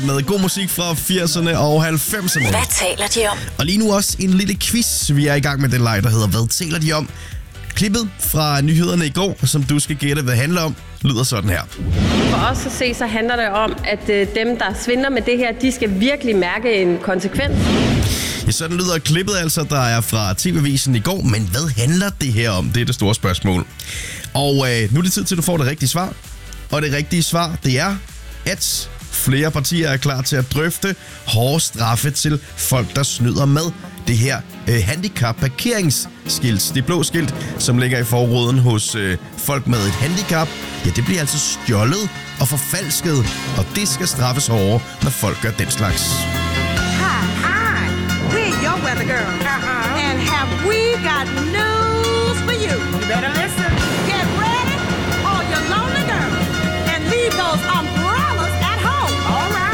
med god musik fra 80'erne og 90'erne. Hvad taler de om? Og lige nu også en lille quiz. Vi er i gang med den leg, der hedder Hvad taler de om? Klippet fra nyhederne i går, som du skal gætte, hvad det handler om, lyder sådan her. For os at se, så handler det om, at dem, der svindler med det her, de skal virkelig mærke en konsekvens. Ja, sådan lyder klippet altså, der er fra TV-avisen i går. Men hvad handler det her om? Det er det store spørgsmål. Og nu er det tid til, at du får det rigtige svar. Og det rigtige svar, det er, at flere partier er klar til at drøfte hårde straffe til folk, der snyder med det her handicap-parkeringsskilt. Det blå skilt, som ligger i forruden hos folk med et handicap, ja, det bliver altså stjålet og forfalsket, og det skal straffes hårdere, når folk gør den slags. Hi, we're your weather girl, and have we got news for you. You better listen. Get ready, all your lonely girls, and leave those